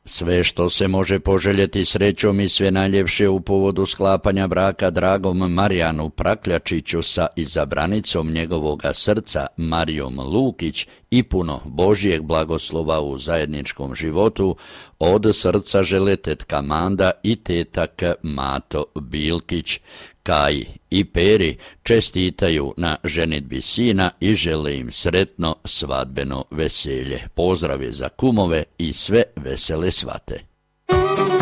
Sve što se može poželjeti srećom i sve najljepše u povodu sklapanja braka dragom Marijanu Prakljačiću sa izabranicom njegovoga srca Marijom Lukić i puno Božjeg blagoslova u zajedničkom životu, od srca žele tetka Manda i tetak Mato Bilkić. Kaji i Peri čestitaju na ženidbi sina i žele im sretno svadbeno veselje. Pozdrave za kumove i sve vesele svate.